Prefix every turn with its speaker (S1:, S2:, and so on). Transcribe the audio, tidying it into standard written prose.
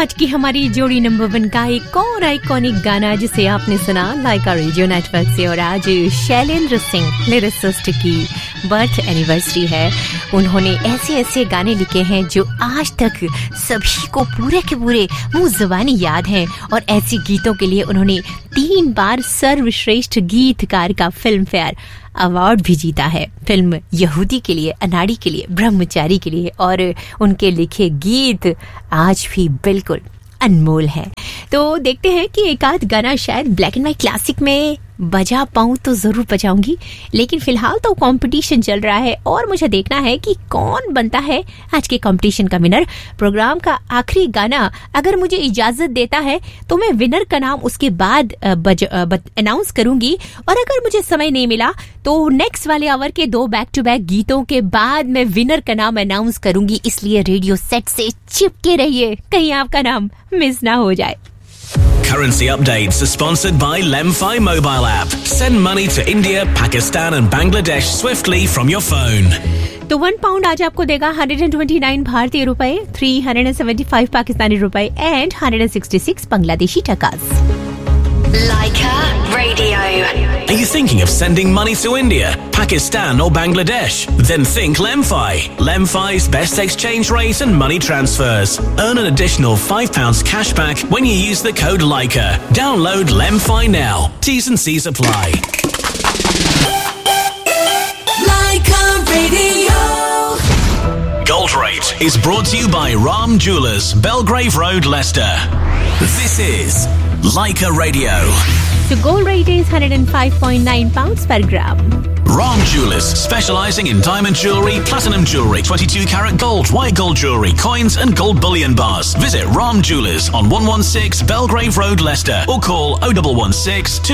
S1: आज की हमारी जोड़ी नंबर 1 का एक और आइकॉनिक गाना जिसे आपने सुना लाइका रेडियो नेटवर्क से। और आज शैलेंद्र सिंह लिरिसिस्ट की बर्थ एनिवर्सरी है। उन्होंने ऐसे गाने लिखे हैं जो आज तक सभी को पूरे के पूरे मुंह ज़बानी याद हैं। और ऐसे गीतों के लिए उन्होंने 3 बार सर्वश्रेष्ठ गीतकार का फिल्म फेयर अवार्ड भी जीता है। फिल्म यहूदी के लिए, अनाड़ी के लिए, ब्रह्मचारी के लिए। और उनके लिखे गीत आज भी बिल्कुल अनमोल है। तो देखते हैं कि एक आध गाना शायद ब्लैक एंड व्हाइट क्लासिक में बजा पाऊं तो जरूर बजाऊंगी, लेकिन फिलहाल तो कंपटीशन चल रहा है और मुझे देखना है कि कौन बनता है आज के कंपटीशन का विनर। प्रोग्राम का आखिरी गाना अगर मुझे इजाजत देता है तो मैं विनर का नाम उसके बाद अनाउंस करूंगी, और अगर मुझे समय नहीं मिला तो नेक्स्ट वाले आवर के 2 बैक टू बैक गीतों के बाद मैं विनर का नाम अनाउंस करूंगी। इसलिए रेडियो सेट से चिपके रहिए, कहीं आपका नाम मिस ना हो जाए।
S2: Currency updates are sponsored by Lemfi mobile app. Send money to India, Pakistan and Bangladesh swiftly from your phone.
S1: तो 1 पाउंड आज आपको देगा 129 भारतीय रुपए, 375 पाकिस्तानी रुपए and 166 Bangladeshi टकास।
S3: Laika Radio.
S2: Are you thinking of sending money to India, Pakistan or Bangladesh? Then think Lemfi. Lemfi's best exchange rate and money transfers. Earn an additional £5 cashback when you use the code Laika. Download Lemfi now. T's and C's apply.
S3: Laika Radio.
S2: Gold Rate is brought to you by Ram Jewellers, Belgrave Road, Leicester. This is Laika Radio.
S1: So gold rate is 105.9 pounds per gram.
S2: Ram Jewellers, specialising in diamond jewellery, platinum jewellery, 22 carat gold, white gold jewellery, coins and gold bullion bars. Visit Ram Jewellers on 116 Belgrave Road, Leicester, or call 0116